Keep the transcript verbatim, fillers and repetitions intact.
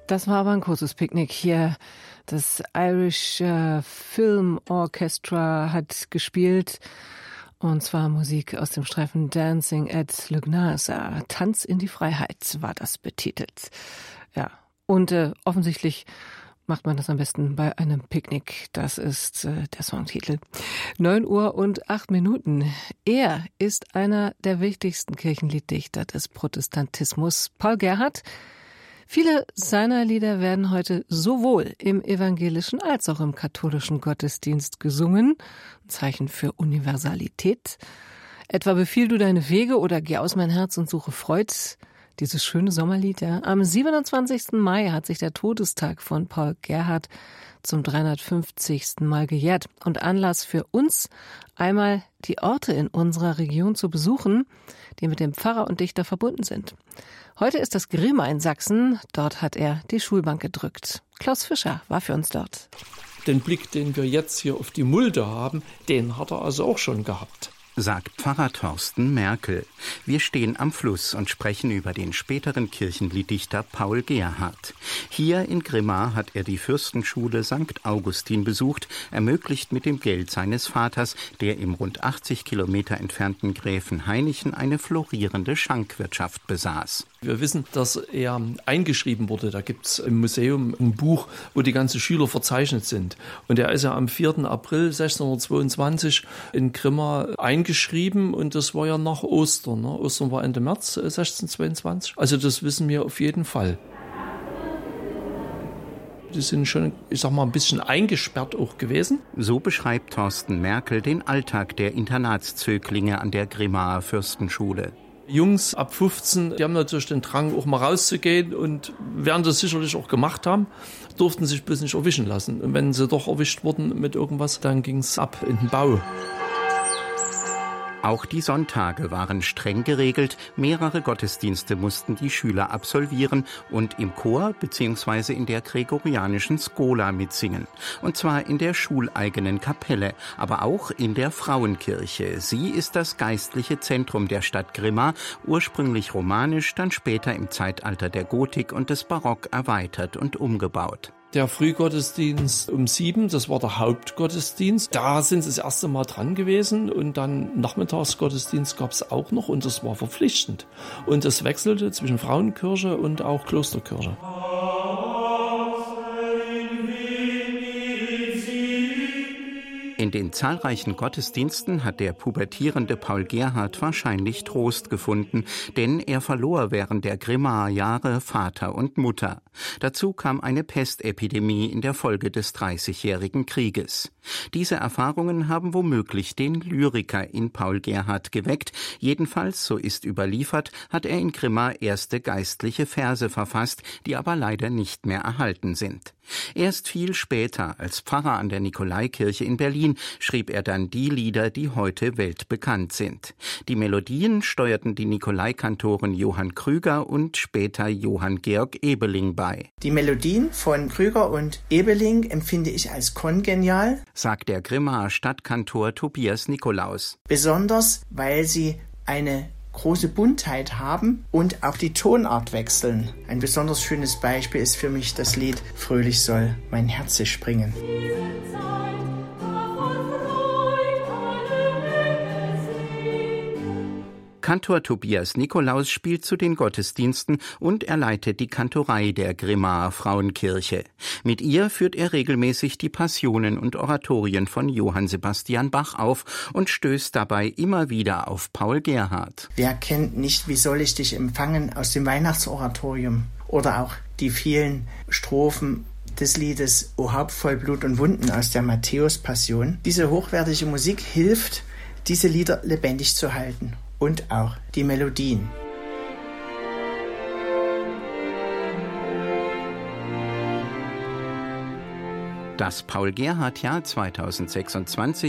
Das war aber ein kurzes Picknick hier. Das Irish äh, Film Orchestra hat gespielt. Und zwar Musik aus dem Streifen Dancing at Lughnasadh. Tanz in die Freiheit war das betitelt. Ja, und äh, offensichtlich macht man das am besten bei einem Picknick. Das ist äh, der Songtitel. Neun Uhr und acht Minuten. Er ist einer der wichtigsten Kirchenlieddichter des Protestantismus, Paul Gerhardt. Viele seiner Lieder werden heute sowohl im evangelischen als auch im katholischen Gottesdienst gesungen. Ein Zeichen für Universalität. Etwa Befiehl du deine Wege oder Geh aus mein Herz und suche Freud. Dieses schöne Sommerlied, ja. Am siebenundzwanzigsten Mai hat sich der Todestag von Paul Gerhardt zum dreihundertfünfzigsten Mal gejährt. Und Anlass für uns, einmal die Orte in unserer Region zu besuchen, die mit dem Pfarrer und Dichter verbunden sind. Heute ist das Grimma in Sachsen. Dort hat er die Schulbank gedrückt. Klaus Fischer war für uns dort. Den Blick, den wir jetzt hier auf die Mulde haben, den hat er also auch schon gehabt, sagt Pfarrer Thorsten Merkel. Wir stehen am Fluss und sprechen über den späteren Kirchenlieddichter Paul Gerhardt. Hier in Grimma hat er die Fürstenschule Sankt Augustin besucht, ermöglicht mit dem Geld seines Vaters, der im rund achtzig Kilometer entfernten Gräfenhainichen eine florierende Schankwirtschaft besaß. Wir wissen, dass er eingeschrieben wurde. Da gibt es im Museum ein Buch, wo die ganzen Schüler verzeichnet sind. Und er ist ja am vierten April sechzehnhundertzweiundzwanzig in Grimma eingeschrieben und das war ja nach Ostern. Ne? Ostern war Ende März sechzehnhundertzweiundzwanzig. Also das wissen wir auf jeden Fall. Die sind schon, ich sag mal, ein bisschen eingesperrt auch gewesen. So beschreibt Thorsten Merkel den Alltag der Internatszöglinge an der Grimmaer Fürstenschule. Jungs ab fünfzehn, die haben natürlich den Drang, auch mal rauszugehen und werden das sicherlich auch gemacht haben, durften sich bloß nicht erwischen lassen. Und wenn sie doch erwischt wurden mit irgendwas, dann ging es ab in den Bau. Auch die Sonntage waren streng geregelt. Mehrere Gottesdienste mussten die Schüler absolvieren und im Chor bzw. in der gregorianischen Schola mitsingen. Und zwar in der schuleigenen Kapelle, aber auch in der Frauenkirche. Sie ist das geistliche Zentrum der Stadt Grimma, ursprünglich romanisch, dann später im Zeitalter der Gotik und des Barock erweitert und umgebaut. Der Frühgottesdienst um sieben, das war der Hauptgottesdienst. Da sind sie das erste Mal dran gewesen und dann Nachmittagsgottesdienst gab es auch noch und das war verpflichtend. Und es wechselte zwischen Frauenkirche und auch Klosterkirche. In den zahlreichen Gottesdiensten hat der pubertierende Paul Gerhardt wahrscheinlich Trost gefunden, denn er verlor während der Grimmaer Jahre Vater und Mutter. Dazu kam eine Pestepidemie in der Folge des Dreißigjährigen Krieges. Diese Erfahrungen haben womöglich den Lyriker in Paul Gerhardt geweckt. Jedenfalls, so ist überliefert, hat er in Grimma erste geistliche Verse verfasst, die aber leider nicht mehr erhalten sind. Erst viel später, als Pfarrer an der Nikolaikirche in Berlin, schrieb er dann die Lieder, die heute weltbekannt sind. Die Melodien steuerten die Nikolaikantoren Johann Krüger und später Johann Georg Ebeling bei. Die Melodien von Krüger und Ebeling empfinde ich als kongenial, sagt der Grimmaer Stadtkantor Tobias Nikolaus. Besonders, weil sie eine große Buntheit haben und auch die Tonart wechseln. Ein besonders schönes Beispiel ist für mich das Lied Fröhlich soll mein Herze springen. Kantor Tobias Nikolaus spielt zu den Gottesdiensten und er leitet die Kantorei der Grimmaer Frauenkirche. Mit ihr führt er regelmäßig die Passionen und Oratorien von Johann Sebastian Bach auf und stößt dabei immer wieder auf Paul Gerhardt. Wer kennt nicht Wie soll ich dich empfangen aus dem Weihnachtsoratorium oder auch die vielen Strophen des Liedes O Haupt voll Blut und Wunden aus der Matthäus-Passion. Diese hochwertige Musik hilft, diese Lieder lebendig zu halten. Und auch die Melodien. Das Paul Gerhardt Jahr zweitausendsechsundzwanzig